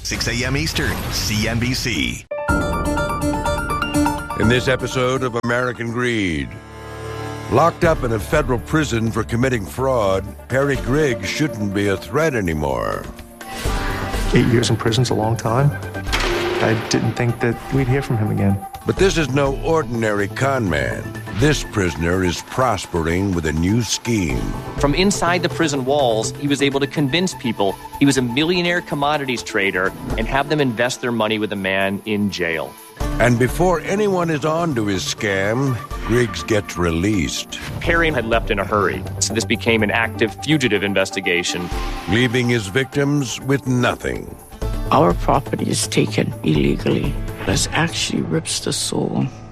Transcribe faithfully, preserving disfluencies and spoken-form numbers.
six a.m. Eastern, C N B C. In this episode of American Greed, locked up in a federal prison for committing fraud, Harry Griggs shouldn't be a threat anymore. Eight years in prison's a long time. I didn't think that we'd hear from him again. But this is no ordinary con man. This prisoner is prospering with a new scheme. From inside the prison walls, he was able to convince people he was a millionaire commodities trader and have them invest their money with a man in jail. And before anyone is on to his scam, Griggs gets released. Perry had left in a hurry, so this became an active fugitive investigation, leaving his victims with nothing. Our property is taken illegally. This actually rips the soul